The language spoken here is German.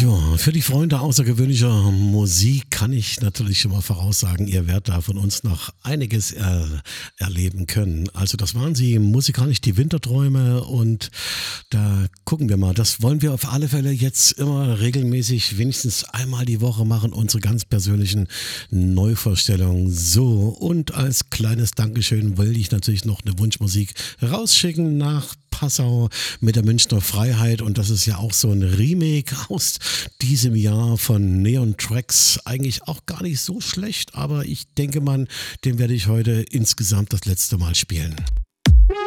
Ja, für die Freunde außergewöhnlicher Musik kann ich natürlich schon mal voraussagen, ihr werdet da von uns noch einiges erleben können. Also das waren sie musikalisch die Winterträume und da gucken wir mal. Das wollen wir auf alle Fälle jetzt immer regelmäßig, wenigstens einmal die Woche machen, unsere ganz persönlichen Neuvorstellungen. So, und als kleines Dankeschön will ich natürlich noch eine Wunschmusik rausschicken nach Passau mit der Münchner Freiheit und das ist ja auch so ein Remake aus diesem Jahr von Neon Tracks. Eigentlich auch gar nicht so schlecht, aber ich denke mal, den werde ich heute insgesamt das letzte Mal spielen.